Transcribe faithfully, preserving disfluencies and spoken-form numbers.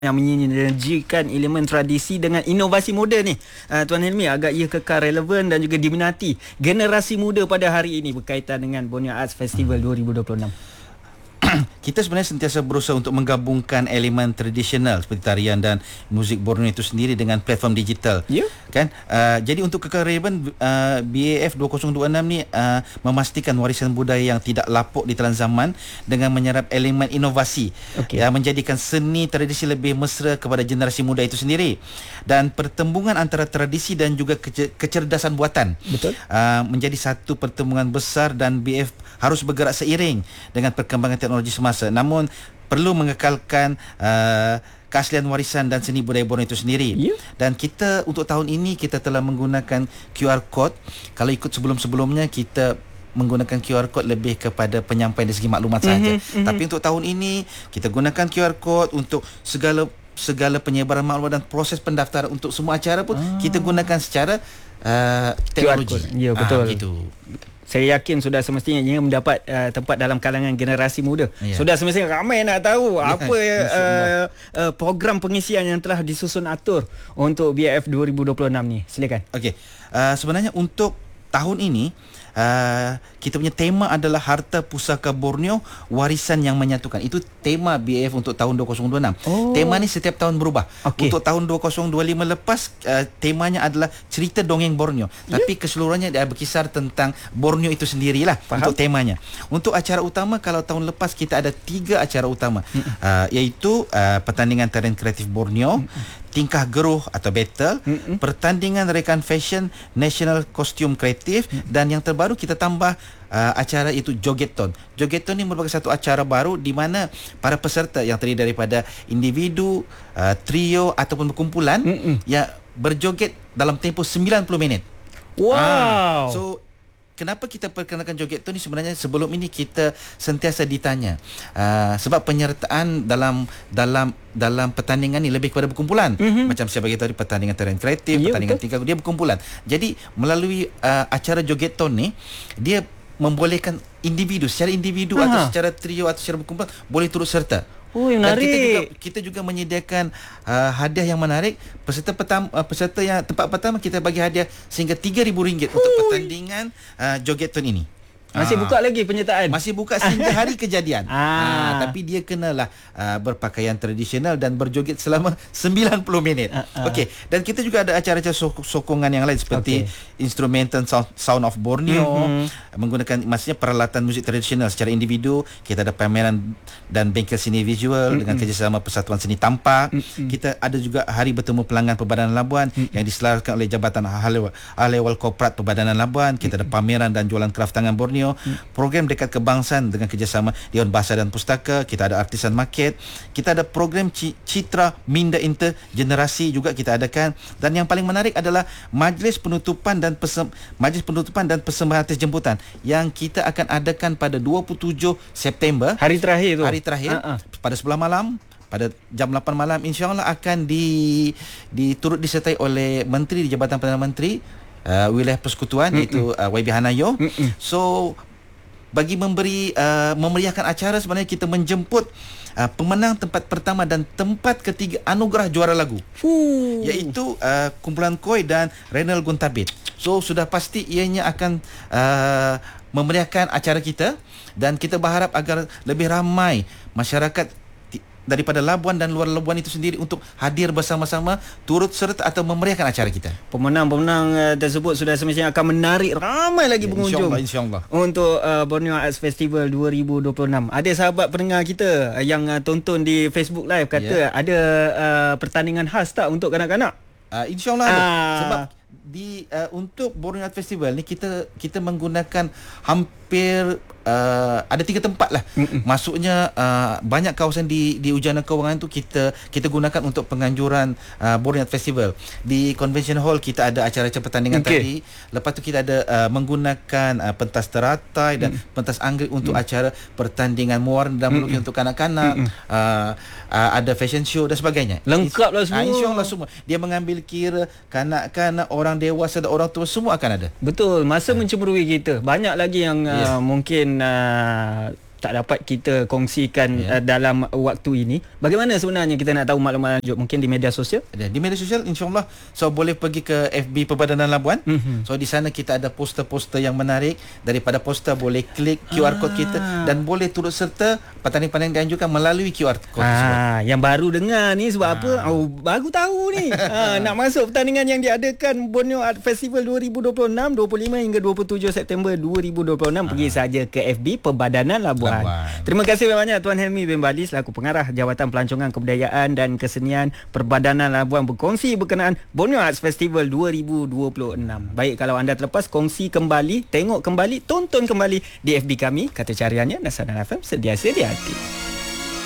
yang menyinergikan elemen tradisi dengan inovasi moden ni. Uh, Tuan Helmi, agak ia kekal relevan dan juga diminati generasi muda pada hari ini berkaitan dengan Borneo Arts Festival dua ribu dua puluh enam. Kita sebenarnya sentiasa berusaha untuk menggabungkan elemen tradisional seperti tarian dan muzik Borneo itu sendiri dengan platform digital. Ya. Kan? Uh, jadi untuk kekal relevan, uh, B A F dua ribu dua puluh enam ni uh, memastikan warisan budaya yang tidak lapuk di telan zaman dengan menyerap elemen inovasi, Okey. yang menjadikan seni tradisi lebih mesra kepada generasi muda itu sendiri. Dan pertembungan antara tradisi dan juga kece- kecerdasan buatan Betul. uh, menjadi satu pertembungan besar, dan B A F harus bergerak seiring dengan perkembangan teknologi semasa. Namun perlu mengekalkan uh, keaslian warisan dan seni budaya Borneo itu sendiri. Ya. Dan kita untuk tahun ini kita telah menggunakan Q R code. Kalau ikut sebelum-sebelumnya kita menggunakan Q R code lebih kepada penyampaian dari segi maklumat sahaja. Mhm, mhm. Tapi untuk tahun ini kita gunakan Q R code untuk segala segala penyebaran maklumat dan proses pendaftaran untuk semua acara pun Ah. kita gunakan secara uh, teknologi. Q R code. Ya, betul. Ah, gitu. Saya yakin sudah semestinya ia mendapat uh, tempat dalam kalangan generasi muda. Ya. Sudah semestinya ramai nak tahu Ya, apa uh, uh, program pengisian yang telah disusun atur untuk B A F dua ribu dua puluh enam ni. Silakan. Okey. Uh, sebenarnya untuk tahun ini uh, kita punya tema adalah Harta Pusaka Borneo, Warisan yang Menyatukan. Itu tema B A F untuk tahun dua ribu dua puluh enam. Oh. Tema ni setiap tahun berubah. Okey. Untuk tahun dua ribu dua puluh lima lepas, uh, temanya adalah Cerita Dongeng Borneo. Ya. Tapi keseluruhannya dia berkisar tentang Borneo itu sendirilah. Faham. Untuk temanya. Untuk acara utama, kalau tahun lepas kita ada tiga acara utama. Uh, iaitu uh, pertandingan tarian kreatif Borneo, tingkah geruh atau battle, Mm-mm. pertandingan rekan fashion, national costume kreatif, dan yang terbaru kita tambah uh, acara itu Jogeton. Jogeton ni merupakan satu acara baru di mana para peserta yang terdiri daripada individu, uh, trio ataupun berkumpulan Mm-mm. yang berjoget dalam tempoh sembilan puluh minit. Wow. Ah, so kenapa kita perkenalkan Jogeton ni? Sebenarnya sebelum ini kita sentiasa ditanya uh, sebab penyertaan dalam dalam dalam pertandingan ni lebih kepada berkumpulan. Mhm. Macam saya bagi tahu, pertandingan tarian kreatif, Ya, pertandingan betul. tingkah dia berkumpulan. Jadi melalui uh, acara Jogeton ni, dia membolehkan individu secara individu Aha. atau secara trio atau secara berkumpulan boleh turut serta. Oh, yang Dan kita juga menarik. kita juga menyediakan uh, hadiah yang menarik. Peserta pertama uh, peserta yang tempat pertama kita bagi hadiah sehingga tiga ribu ringgit untuk pertandingan uh, Jogeton ini. Masih Ah. buka lagi penyertaan. Masih buka sehingga hari kejadian. Ah. Tapi dia kenalah uh, berpakaian tradisional dan berjoget selama sembilan puluh minit. Ah, ah. Okey, dan kita juga ada acara-acara sok- sokongan yang lain seperti instrumental sound, sound of Borneo, Mhm. menggunakan maksudnya peralatan muzik tradisional secara individu. Kita ada pameran dan bengkel seni visual dengan kerjasama Persatuan Seni Tampak. Kita ada juga Hari Bertemu Pelanggan Perbadanan Labuan yang diselaraskan oleh Jabatan Ahli Ahli Awal Korporat Perbadanan Labuan. Kita ada pameran dan jualan kraft tangan Borneo. Program Dekat Kebangsaan dengan kerjasama Dewan Bahasa dan Pustaka. Kita ada Artisan Market. Kita ada program Ci- Citra Minda Intergenerasi juga kita adakan. Dan yang paling menarik adalah Majlis Penutupan dan Pesem- Majlis Penutupan dan Persembahan Atas Jemputan yang kita akan adakan pada dua puluh tujuh September. Hari terakhir tu. Hari terakhir Ah, ah. pada sebelah malam, pada jam lapan malam, insya-Allah akan di diturut disertai oleh Menteri di Jabatan Perdana Menteri uh, Wilayah Persekutuan, Mm-mm. iaitu uh, Y B Hanayo. Mm-mm. So bagi memberi uh, memeriahkan acara, sebenarnya kita menjemput uh, pemenang tempat pertama dan tempat ketiga anugerah juara lagu, Fuh. iaitu uh, kumpulan Koi dan Renal Guntabit. So sudah pasti ianya akan uh, memeriahkan acara kita, dan kita berharap agar lebih ramai masyarakat ti- daripada Labuan dan luar Labuan itu sendiri untuk hadir bersama-sama, turut serta atau memeriahkan acara kita. Pemenang-pemenang uh, tersebut sudah semestinya akan menarik ramai lagi Ya, pengunjung. InsyaAllah, insyaAllah. Untuk uh, Borneo Arts Festival dua ribu dua puluh enam. Ada sahabat pendengar kita uh, yang uh, tonton di Facebook Live kata Ya. ada uh, pertandingan khas tak untuk kanak-kanak? Uh, InsyaAllah ada. Ah. Sebab di uh, untuk Borneo Art Festival ni kita kita menggunakan hampir uh, ada tiga tempat lah. Mm-mm. Maksudnya uh, banyak kawasan di di Ujana Kewangan tu kita kita gunakan untuk penganjuran uh, Borneo Art Festival. Di Convention Hall kita ada acara-acara pertandingan Okey. tadi. Lepas tu kita ada uh, menggunakan uh, pentas teratai dan mm. pentas anggrek untuk mm. acara pertandingan mewarna dan melukis untuk kanak-kanak. Uh, uh, ada fashion show dan sebagainya. Lengkap lah semua. Ah, InsyaAllah semua. Dia mengambil kira kanak-kanak, orang dewasa dan orang tua, semua akan ada. Betul, masa mencemburui kita. Banyak lagi yang uh, Ya. mungkin uh, tak dapat kita kongsikan yeah. uh, dalam waktu ini. Bagaimana sebenarnya kita nak tahu maklumat lanjut? Mungkin di media sosial? Di media sosial insya-Allah. So boleh pergi ke F B Perbadanan Labuan. Mm-hmm. So di sana kita ada poster-poster yang menarik. Daripada poster boleh klik Q R ah. code kita dan boleh turut serta pertandingan-pertandingan dianjurkan melalui Q R code tersebut. Ah, yang baru dengar ni sebab ah. apa? Oh, baru tahu ni. ah, nak masuk pertandingan yang diadakan Borneo Art Festival dua ribu dua puluh enam, dua puluh lima hingga dua puluh tujuh September dua ribu dua puluh enam. Ah. Pergi saja ke F B Perbadanan Labuan. Labuan. Terima kasih banyak Tuan Helmi bin Bali selaku pengarah Jawatan Pelancongan Kebudayaan dan Kesenian Perbadanan Labuan berkongsi berkenaan Borneo Arts Festival dua ribu dua puluh enam. Baik, kalau anda terlepas, kongsi kembali, tengok kembali, tonton kembali di F B kami. Kata cariannya Nasadan F M, sediasa di hati.